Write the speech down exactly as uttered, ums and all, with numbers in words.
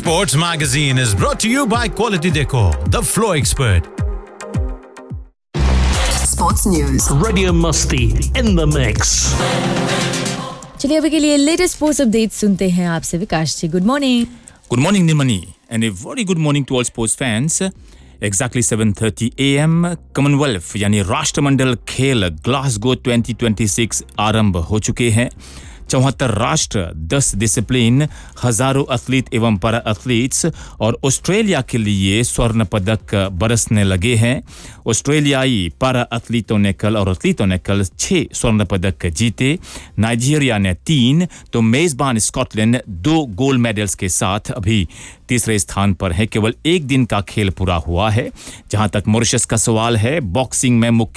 Sports Magazine is brought to you by Quality Decor, the Flow Expert. Sports News. Radio Musti in the mix. चलिए अभी के लिए latest sports update सुनते हैं आपसे विकास जी. Good morning. Good morning, Nimani, and a very good morning to all sports fans. Exactly seven thirty a m Commonwealth यानी राष्ट्रमंडल खेल ग्लासगो twenty twenty-six आरंभ हो चुके हैं. चौहत्तर राष्ट्र, दस डिसिप्लिन, हजारों एथलीट एवं पैरा एथलीट्स और ऑस्ट्रेलिया के लिए स्वर्ण पदक बरसने लगे हैं. ऑस्ट्रेलियाई पैरा एथलीटों ने कल और एथलीटों ने कल छह स्वर्ण पदक जीते. नाइजीरिया ने तीन तो मेजबान स्कॉटलैंड दो गोल्ड मेडल्स के साथ अभी तीसरे स्थान पर है. केवल एक दिन का खेल पूरा हुआ है. जहां तक मॉरिशस का सवाल है, बॉक्सिंग में मुख्य